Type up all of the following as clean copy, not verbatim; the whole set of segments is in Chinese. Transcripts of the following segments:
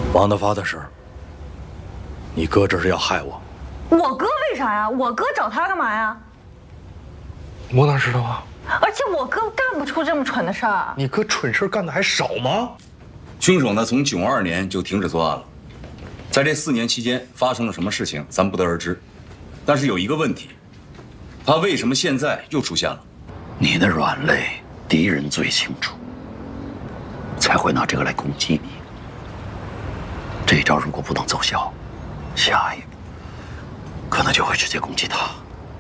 王大发的事，你哥这是要害我。 我哥为啥呀？我哥找他干嘛呀？ 我哪知道啊？ 而且我哥干不出这么蠢的事儿。 你哥蠢事干的还少吗？ 凶手呢，从92年就停止作案了，在这4年期间发生了什么事情，咱们不得而知。但是有一个问题，他为什么现在又出现了？ 你的软肋，敌人最清楚，才会拿这个来攻击你。这招如果不能奏效，下一步可能就会直接攻击他。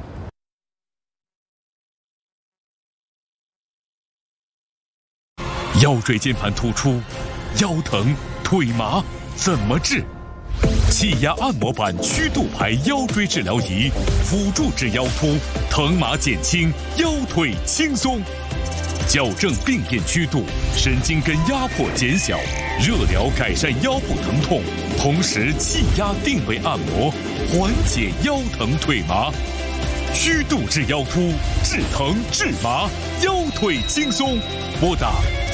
腰椎间盘突出，腰疼、腿麻怎么治？气压按摩板曲度排腰椎治疗仪，辅助治腰突，疼麻减轻，腰腿轻松。矫正病变曲度，神经根压迫减小，热疗改善腰部疼痛，同时气压定位按摩，缓解腰疼腿麻。曲度治腰突，治疼治麻，腰腿轻松。拨打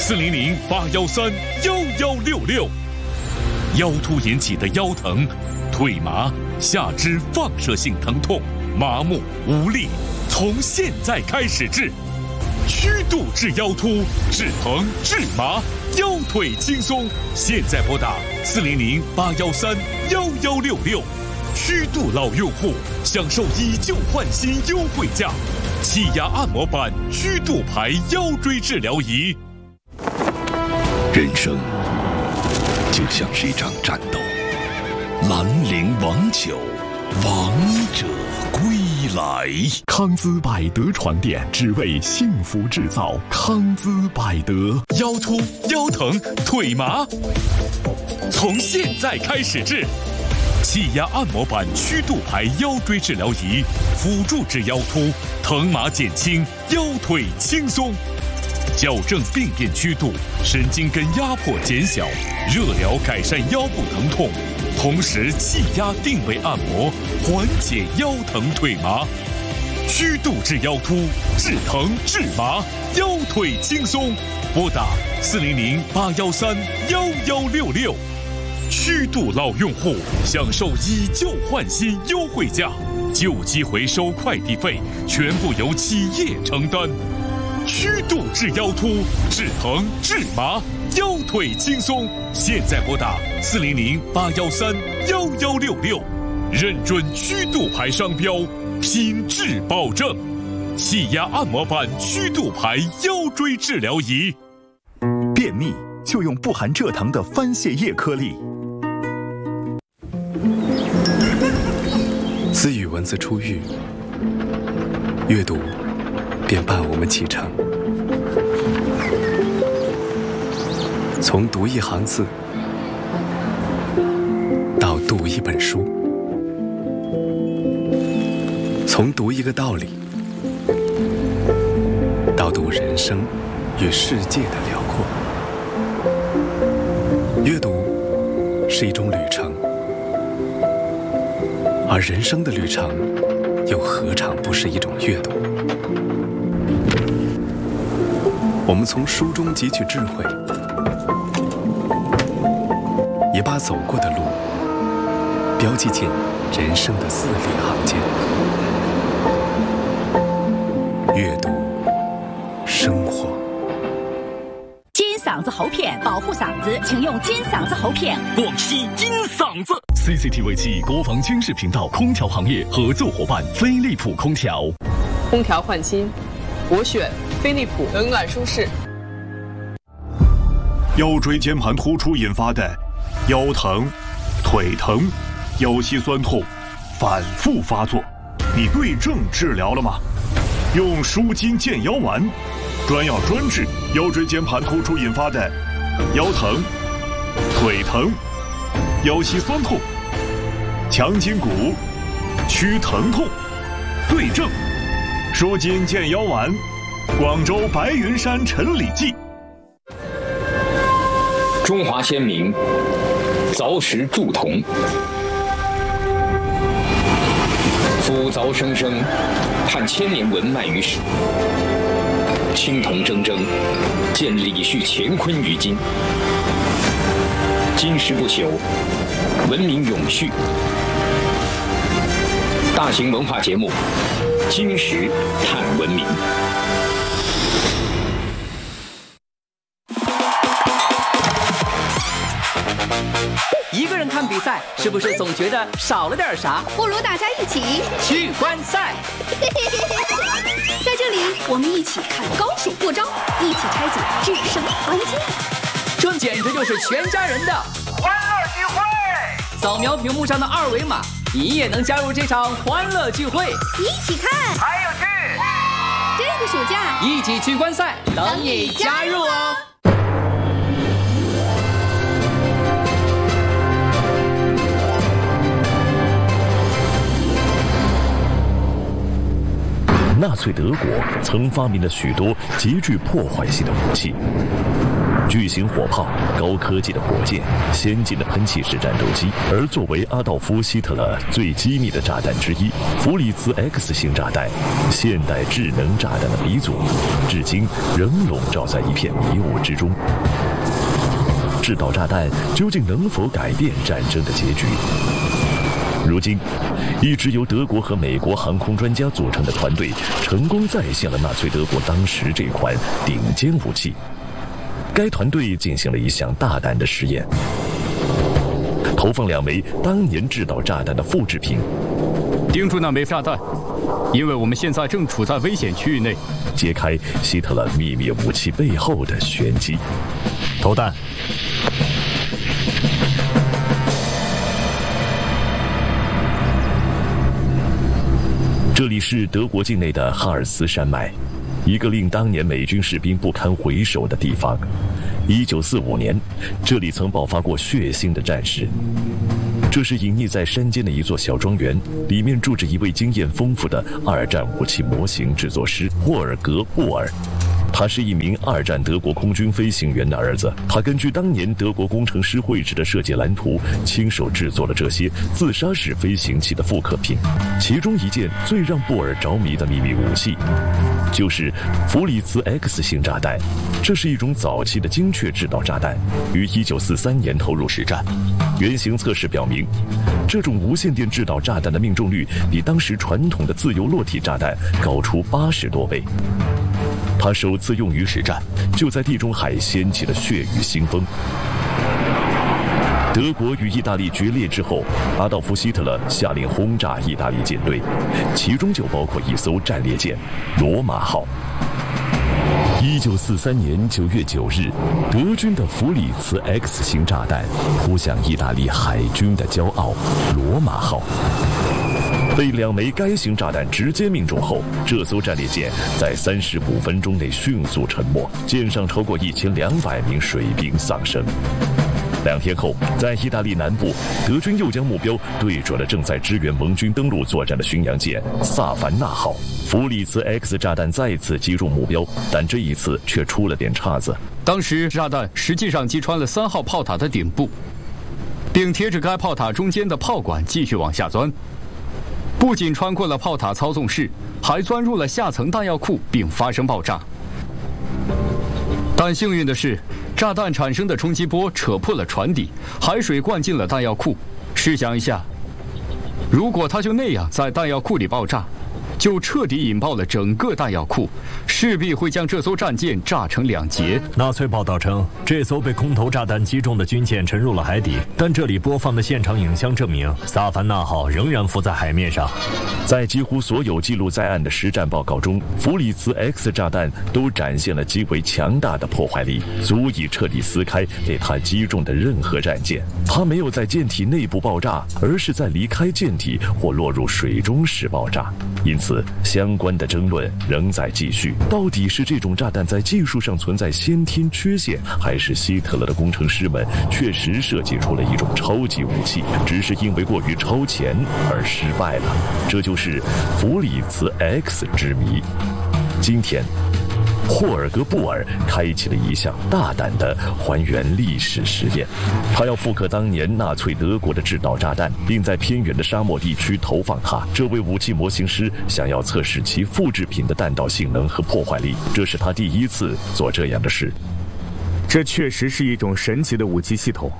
400-813-1166。腰突引起的腰疼、腿麻、下肢放射性疼痛、麻木无力，从现在开始治。曲度治腰突，治疼治麻，腰腿轻松。现在拨打400-813-1166。曲度老用户享受以旧换新优惠价，气压按摩板曲度排腰椎治疗仪。 人生就像是一场战斗，兰陵王酒，王者归来。 康姿百德床垫，只为幸福制造。康姿百德， 腰突、腰疼、腿麻，从现在开始治。气压按摩板曲度排腰椎治疗仪，辅助治腰突，疼麻减轻，腰腿轻松。矫正病变曲度，神经根压迫减小，热疗改善腰部疼痛，同时气压定位按摩，缓解腰疼腿麻。曲度治腰突，治疼治麻，腰腿轻松。拨打400-813-1166。曲度老用户享受以旧换新优惠价，旧机回收快递费全部由企业承担。曲度治腰突，治疼治麻，腰腿轻松。现在拨打400-813-1166，认准曲度牌商标，品质保证。气压按摩板曲度牌腰椎治疗仪。 便秘就用不含蔗糖的番泻叶颗粒。 自与文字初遇，阅读便伴我们启程。从读一行字，到读一本书；从读一个道理，到读人生与世界的辽阔。阅读是一种旅程，而人生的旅程又何尝不是一种阅读？我们从书中汲取智慧，也把走过的路标记进人生的字里行间。阅读，生活。 金嗓子喉片保护嗓子，请用金嗓子喉片。 广西金嗓子。 CCTV 7国防军事频道空调行业合作伙伴飞利浦空调。 空调换新，我选飞利浦，冷暖舒适。 腰椎间盘突出引发的腰疼、腿疼、腰膝酸痛反复发作，你对症治疗了吗？用舒筋健腰丸，专药专治腰椎间盘突出引发的腰疼、腿疼、腰膝酸痛，强筋骨，祛疼痛，对症舒筋健腰丸，广州白云山陈李记。 中华先民凿石铸铜，夫凿生生，盼千年文脉于史。青铜铮铮，见李旭乾坤于今。今今世不朽，文明永续。大型文化节目《今时探文明》。 一个人看比赛，是不是总觉得少了点啥？ 不如大家一起去观赛。 在这里，我们一起看高手过招，一起拆解制胜关键。 这简直就是全家人的欢乐聚会！扫描屏幕上的二维码，你也能加入这场欢乐聚会。 一起看， 还有趣！ 这个暑假一起去观赛，等你加入哦！ 纳粹德国曾发明了许多极具破坏性的武器，巨型火炮、高科技的火箭、先进的喷气式战斗机。而作为阿道夫·希特勒最机密的炸弹之一，弗里茨 X 型炸弹，现代智能炸弹的鼻祖，至今仍笼罩在一片迷雾之中。制导炸弹究竟能否改变战争的结局？如今，一支由德国和美国航空专家组成的团队，成功再现了纳粹德国当时这款顶尖武器。该团队进行了一项大胆的实验，投放2枚当年制导炸弹的复制品， 盯住那枚炸弹，因为我们现在正处在危险区域内， 揭开希特勒秘密武器背后的玄机。 投弹。 这里是德国境内的哈尔斯山脉，一个令当年美军士兵不堪回首的地方。1945年，这里曾爆发过血腥的战事。这是隐匿在山间的一座小庄园，里面住着一位经验丰富的2战武器模型制作师霍尔格·布尔。他是一名2战德国空军飞行员的儿子，他根据当年德国工程师绘制的设计蓝图，亲手制作了这些自杀式飞行器的复刻品。其中一件最让布尔着迷的秘密武器，就是弗里茨 X 型炸弹。这是一种早期的精确制导炸弹，于1943年投入实战。原型测试表明，这种无线电制导炸弹的命中率比当时传统的自由落体炸弹高出80多倍。它首次用于实战，就在地中海掀起了血雨腥风。德国与意大利决裂之后，阿道夫·希特勒下令轰炸意大利舰队，其中就包括一艘战列舰“罗马号”。1943年9月9日，德军的弗里茨 X 型炸弹扑向意大利海军的骄傲“罗马号”。被2枚该型炸弹直接命中后，这艘战列舰在35分钟内迅速沉没，舰上超过1200名水兵丧生。2天后，在意大利南部，德军又将目标对准了正在支援盟军登陆作战的巡洋舰萨凡纳号。弗里茨 X 炸弹再次击中目标，但这一次却出了点岔子。 当时炸弹实际上击穿了3号炮塔的顶部，并贴着该炮塔中间的炮管继续往下钻。不仅穿过了炮塔操纵室，还钻入了下层弹药库，并发生爆炸。但幸运的是，炸弹产生的冲击波扯破了船底，海水灌进了弹药库。试想一下，如果它就那样在弹药库里爆炸，就彻底引爆了整个弹药库，势必会将这艘战舰炸成2截。 纳粹报道称，这艘被空投炸弹击中的军舰沉入了海底，但这里播放的现场影像证明，萨凡纳号仍然浮在海面上。 在几乎所有记录在案的实战报告中，弗里茨 X 炸弹都展现了极为强大的破坏力，足以彻底撕开被它击中的任何战舰。它没有在舰体内部爆炸，而是在离开舰体或落入水中时爆炸。因此，相关的争论仍在继续。到底是这种炸弹在技术上存在先天缺陷，还是希特勒的工程师们确实设计出了一种超级武器，只是因为过于超前而失败了？这就是弗里茨 X 之谜。今天，霍尔格·布尔开启了一项大胆的还原历史实验，他要复刻当年纳粹德国的制导炸弹，并在偏远的沙漠地区投放它。这位武器模型师想要测试其复制品的弹道性能和破坏力，这是他第一次做这样的事。 这确实是一种神奇的武器系统，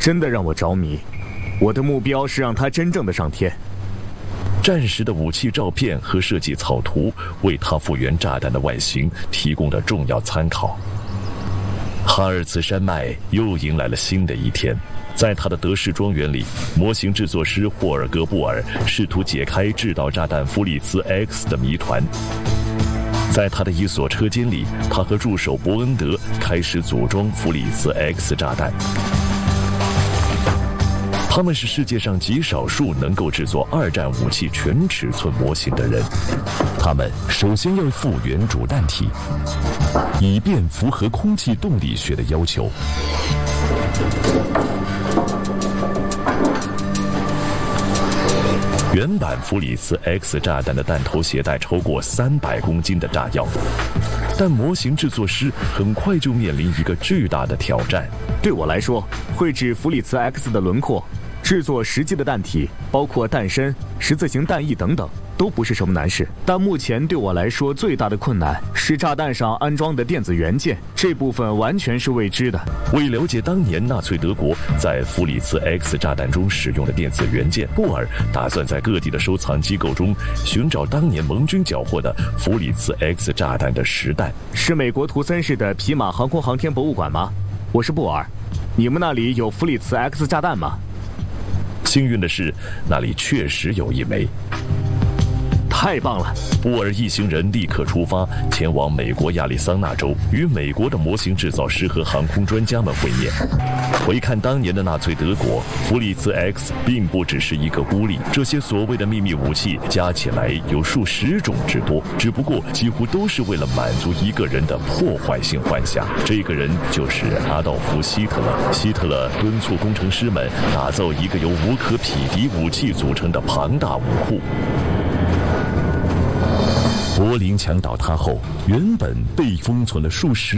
真的让我着迷。我的目标是让它真正的上天。 战时的武器照片和设计草图为他复原炸弹的外形提供了重要参考。哈尔茨山脉又迎来了新的一天，在他的德士庄园里，模型制作师霍尔格布尔试图解开制导炸弹弗里茨 X 的谜团。在他的一所车间里，他和助手伯恩德开始组装弗里茨 X 炸弹。他们是世界上极少数能够制作二战武器全尺寸模型的人。他们首先要复原主弹体，以便符合空气动力学的要求。原版弗里茨 X 炸弹的弹头携带超过300公斤的炸药，但模型制作师很快就面临一个巨大的挑战。 对我来说，绘制弗里茨 X 的轮廓，制作实际的弹体，包括弹身、十字形弹翼等等，都不是什么难事。但目前对我来说最大的困难是炸弹上安装的电子元件，这部分完全是未知的。 为了解当年纳粹德国在弗里茨 X 炸弹中使用的电子元件，布尔打算在各地的收藏机构中寻找当年盟军缴获的弗里茨 X 炸弹的实弹。 是美国图森市的皮马航空航天博物馆吗？我是布尔，你们那里有弗里茨 X 炸弹吗？ 幸运的是，那里确实有一枚。 太棒了！ 布尔一行人立刻出发，前往美国亚利桑那州，与美国的模型制造师和航空专家们会面。回看当年的纳粹德国，弗里茨 X 并不只是一个孤立，这些所谓的秘密武器加起来有数十种之多，只不过几乎都是为了满足一个人的破坏性幻想。这个人就是阿道夫·希特勒。希特勒敦促工程师们打造一个由无可匹敌武器组成的庞大武库。柏林墙倒塌后，原本被封存了数十